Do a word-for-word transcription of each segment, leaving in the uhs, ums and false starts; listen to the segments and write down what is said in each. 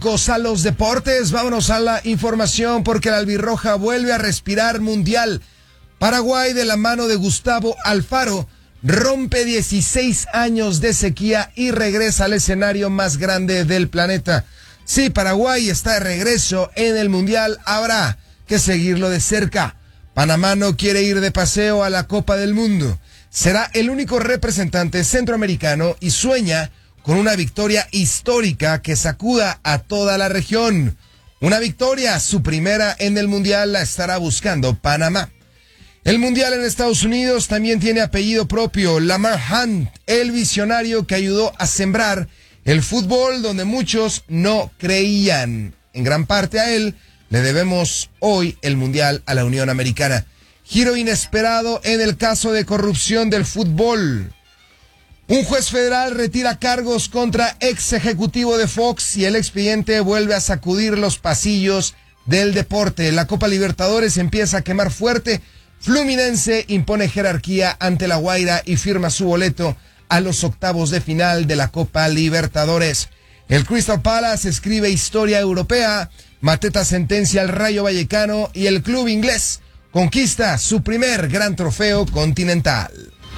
A los deportes, vámonos a la información porque la albirroja vuelve a respirar mundial. Paraguay, de la mano de Gustavo Alfaro, rompe dieciséis años de sequía y regresa al escenario más grande del planeta. Sí, Paraguay está de regreso en el mundial, habrá que seguirlo de cerca. Panamá no quiere ir de paseo a la Copa del Mundo. Será el único representante centroamericano y sueña con una victoria histórica que sacuda a toda la región. Una victoria, su primera en el Mundial, la estará buscando Panamá. El Mundial en Estados Unidos también tiene apellido propio, Lamar Hunt, el visionario que ayudó a sembrar el fútbol donde muchos no creían. En gran parte a él le debemos hoy el Mundial a la Unión Americana. Giro inesperado en el caso de corrupción del fútbol. Un juez federal retira cargos contra ex ejecutivo de Fox y el expediente vuelve a sacudir los pasillos del deporte. La Copa Libertadores empieza a quemar fuerte. Fluminense impone jerarquía ante La Guaira y firma su boleto a los octavos de final de la Copa Libertadores. El Crystal Palace escribe historia europea. Mateta sentencia al Rayo Vallecano y el club inglés conquista su primer gran trofeo continental.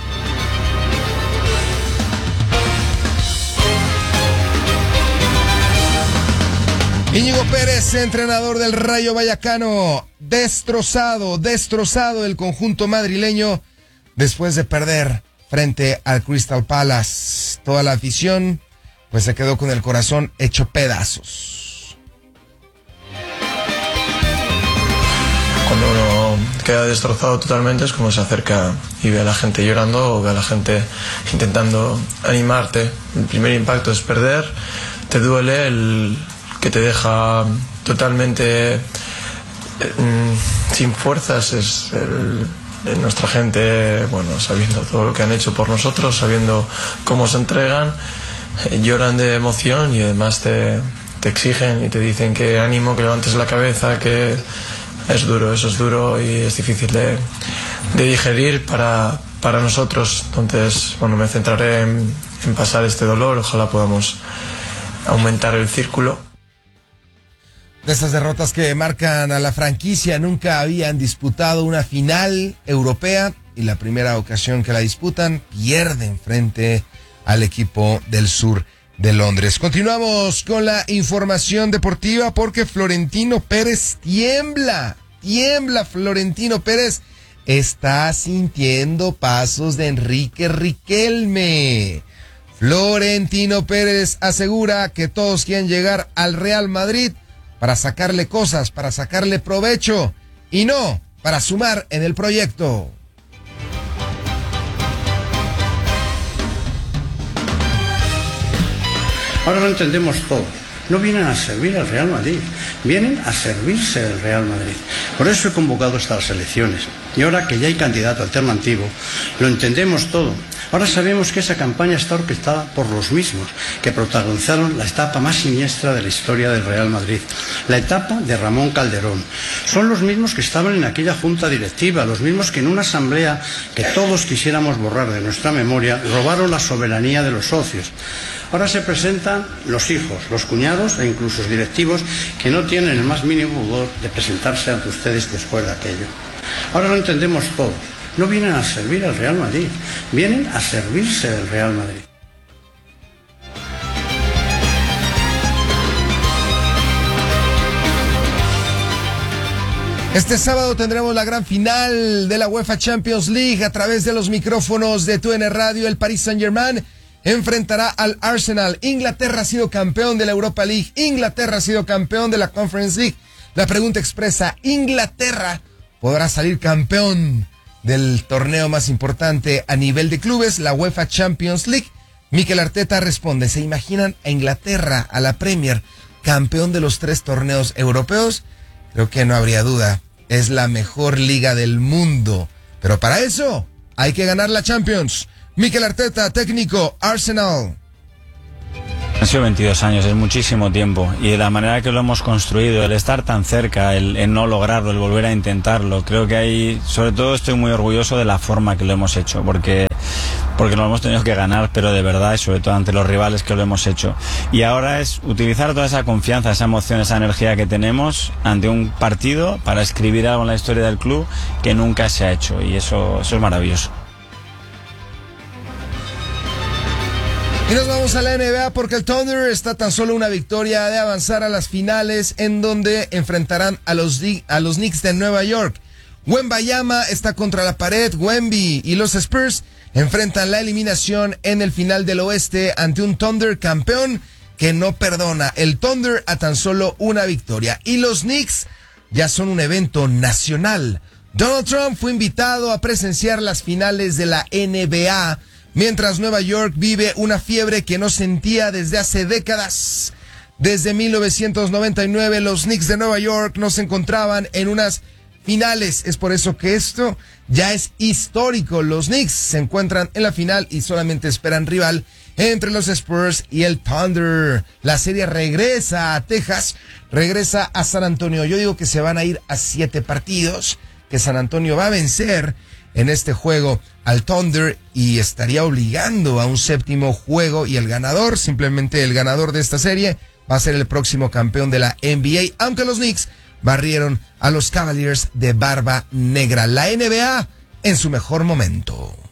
Íñigo Pérez, entrenador del Rayo Vallecano, destrozado, destrozado el conjunto madrileño después de perder frente al Crystal Palace. Toda la afición pues se quedó con el corazón hecho pedazos. Cuando uno queda destrozado totalmente es como se acerca y ve a la gente llorando o ve a la gente intentando animarte. El primer impacto es perder, te duele, el que te deja totalmente eh, sin fuerzas es el, el, nuestra gente, bueno, sabiendo todo lo que han hecho por nosotros, sabiendo cómo se entregan, eh, lloran de emoción y además te, te exigen y te dicen que ánimo, que levantes la cabeza, que es duro, eso es duro y es difícil de, de digerir para, para nosotros. Entonces, bueno, me centraré en, en pasar este dolor, ojalá podamos aumentar el círculo. De estas derrotas que marcan a la franquicia, nunca habían disputado una final europea y la primera ocasión que la disputan pierden frente al equipo del sur de Londres. Continuamos con la información deportiva porque Florentino Pérez tiembla, tiembla Florentino Pérez, está sintiendo pasos de Enrique Riquelme. Florentino Pérez asegura que todos quieren llegar al Real Madrid para sacarle cosas, para sacarle provecho y no para sumar en el proyecto. Ahora lo entendemos todo. No vienen a servir al Real Madrid, vienen a servirse del Real Madrid. Por eso he convocado estas elecciones. Y ahora que ya hay candidato alternativo, lo entendemos todo. Ahora sabemos que esa campaña está orquestada por los mismos que protagonizaron la etapa más siniestra de la historia del Real Madrid, la etapa de Ramón Calderón. Son los mismos que estaban en aquella junta directiva, los mismos que en una asamblea que todos quisiéramos borrar de nuestra memoria, robaron la soberanía de los socios. Ahora se presentan los hijos, los cuñados e incluso los directivos que no tienen el más mínimo pudor de presentarse ante ustedes después de aquello. Ahora lo entendemos todo. No vienen a servir al Real Madrid, vienen a servirse del Real Madrid. Este sábado tendremos la gran final de la UEFA Champions League a través de los micrófonos de T U N Radio. El Paris Saint-Germain enfrentará al Arsenal. Inglaterra ha sido campeón de la Europa League. Inglaterra ha sido campeón de la Conference League. La pregunta expresa, ¿Inglaterra podrá salir campeón del torneo más importante a nivel de clubes, la UEFA Champions League? Mikel Arteta responde, ¿se imaginan a Inglaterra, a la Premier, campeón de los tres torneos europeos? Creo que no habría duda, es la mejor liga del mundo, pero para eso hay que ganar la Champions. Mikel Arteta, técnico, Arsenal. Han sido veintidós años, es muchísimo tiempo, y de la manera que lo hemos construido, el estar tan cerca, el, el no lograrlo, el volver a intentarlo, creo que hay, sobre todo estoy muy orgulloso de la forma que lo hemos hecho, porque porque nos hemos tenido que ganar, pero de verdad, y sobre todo ante los rivales que lo hemos hecho. Y ahora es utilizar toda esa confianza, esa emoción, esa energía que tenemos ante un partido para escribir algo en la historia del club que nunca se ha hecho, y eso, eso es maravilloso. Y nos vamos a la N B A porque el Thunder está tan solo una victoria de avanzar a las finales, en donde enfrentarán a los, a los Knicks de Nueva York. Wembanyama está contra la pared, Wemby y los Spurs enfrentan la eliminación en el final del oeste ante un Thunder campeón que no perdona. El Thunder a tan solo una victoria. Y los Knicks ya son un evento nacional. Donald Trump fue invitado a presenciar las finales de la N B A, mientras Nueva York vive una fiebre que no sentía desde hace décadas. Desde mil novecientos noventa y nueve los Knicks de Nueva York no se encontraban en unas finales. Es por eso que esto ya es histórico. Los Knicks se encuentran en la final y solamente esperan rival entre los Spurs y el Thunder. La serie regresa a Texas, regresa a San Antonio. Yo digo que se van a ir a siete partidos, que San Antonio va a vencer en este juego al Thunder y estaría obligando a un séptimo juego, y el ganador, simplemente el ganador de esta serie, va a ser el próximo campeón de la N B A, aunque los Knicks barrieron a los Cavaliers de barba negra. La N B A en su mejor momento.